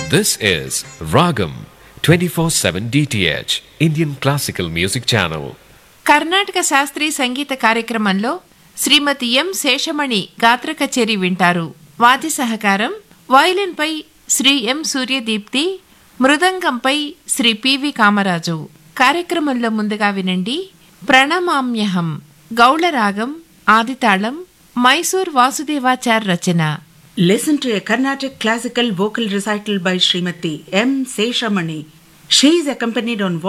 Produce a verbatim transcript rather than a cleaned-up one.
This is Ragam twenty-four seven D T H Indian Classical Music Channel. Karnataka శాస్త్రీయ సంగీత కార్యక్రమంలో శ్రీమతి ఎం శేషమణి గాత్ర కచేరీ వింటారు. వాద్య సహకారం వయలిన్పై శ్రీ ఎం సూర్యదీప్తి, మృదంగంపై శ్రీ పివి కామరాజు. కార్యక్రమంలో ముందుగా వినండి ప్రణమామ్యహం, గౌళ రాగం, ఆదితాళం, మైసూర్ వాసుదేవాచార్ రచన. Listen to a Carnatic classical vocal recital by Srimati M. Seshamani. She is accompanied on